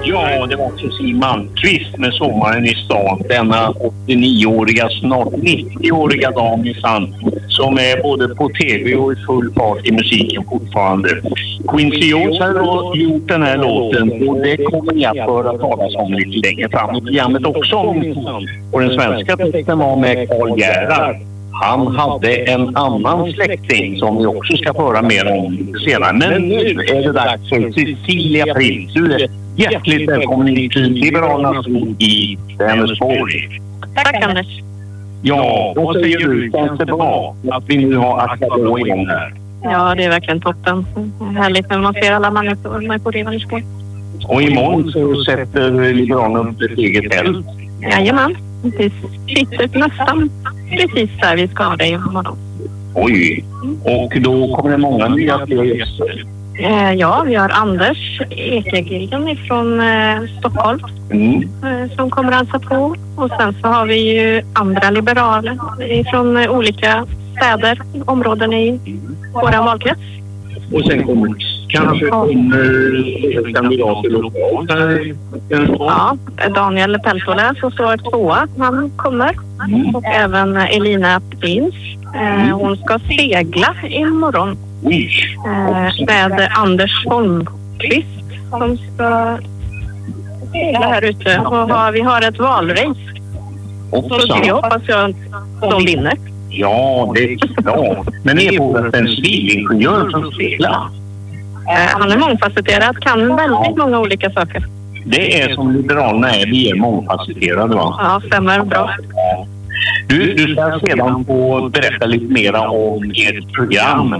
Ja, det var Cecilia Malmqvist med Sommaren i stan. Denna 89-åriga, snart 90-åriga dam i sand som är både på tv och i full fart i musiken fortfarande. Quincy Jones har gjort den här låten och det kommer ni att höra talas om lite längre fram i programmet också. Och den svenska texten var med Carl Gerhard. Han hade en annan släkting som vi också ska höra mer om senare. Men nu är det dags för Cecilia Prinz. Du är hjärtligt välkommen till Liberalernas ord i Vänersborg. Tack Anders. Ja, då säger du, känns det bra att vi nu har Akadå igång här? Ja, det är verkligen toppen. Härligt när man ser alla människor på Vänersborg. Och imorgon så sätter Liberalerna upp ett eget tält. Jajamän, det sitter nästan precis där vi ska ha det imorgon. Oj, och då kommer det många nya fler gäster. Ja, vi har Anders Ekegren från Stockholm som kommer att hälsa på. Och sen så har vi ju andra liberaler från olika städer, områden i vår valkrets. Och sen kommer kanske kandidater lokalt här. Ja, Daniel Peltola som står tvåa, han kommer. Och även Elina Prins. Hon ska segla imorgon. Med Anders Holmqvist som ska segla här ute. Och vi har ett valrace. Så det hoppas jag att de vinner. Ja, det är klart. Men är det en civilingenjör som seglar? Han är mångfacetterad, kan väldigt många olika saker. Det är som Liberalerna är, vi är mångfacetterade va? Ja, stämmer bra. Du ska sedan få berätta lite mer om ert program.